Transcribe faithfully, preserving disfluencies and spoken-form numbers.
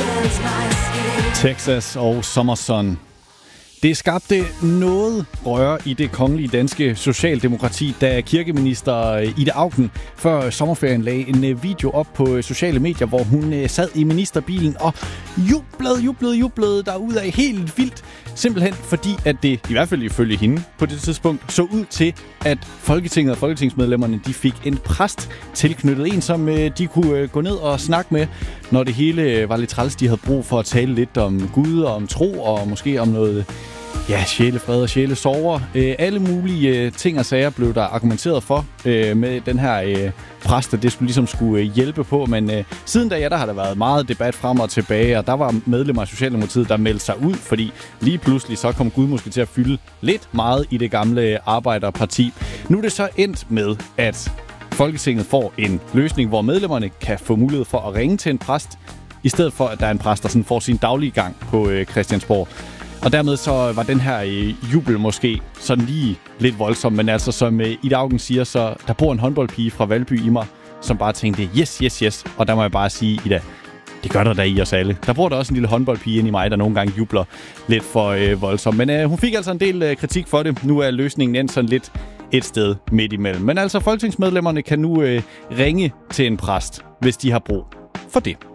Texas og Sommerson. Det skabte noget røre i det kongelige danske socialdemokrati, da kirkeminister Ida Auken før sommerferien lagde en video op på sociale medier, hvor hun sad i ministerbilen og jublede, jublede, jublede derudad helt vildt. Simpelthen fordi, at det, i hvert fald ifølge hende på det tidspunkt, så ud til, at Folketinget og folketingsmedlemmerne de fik en præst tilknyttet. En, som de kunne gå ned og snakke med, når det hele var lidt træls. De havde brug for at tale lidt om Gud og om tro og måske om noget... Ja, sjælefred og sjælesorger. Øh, alle mulige øh, ting og sager blev der argumenteret for øh, med den her øh, præst, det skulle ligesom skulle øh, hjælpe på. Men øh, siden da, ja, der har der været meget debat frem og tilbage, og der var medlemmer af Socialdemokratiet, der meldte sig ud, fordi lige pludselig så kom Gud måske til at fylde lidt meget i det gamle Arbejderparti. Nu er det så endt med, at Folketinget får en løsning, hvor medlemmerne kan få mulighed for at ringe til en præst, i stedet for, at der er en præst, der sådan får sin daglige gang på øh, Christiansborg. Og dermed så var den her øh, jubel måske sådan lige lidt voldsom, men altså som øh, Ida Auken siger, så der bor en håndboldpige fra Valby i mig, som bare tænkte, yes, yes, yes. Og der må jeg bare sige, Ida, det gør der da i os alle. Der bor der også en lille håndboldpige inde i mig, der nogle gange jubler lidt for øh, voldsomt. Men øh, hun fik altså en del øh, kritik for det. Nu er løsningen endt sådan lidt et sted midt imellem. Men altså, folketingsmedlemmerne kan nu øh, ringe til en præst, hvis de har brug for det.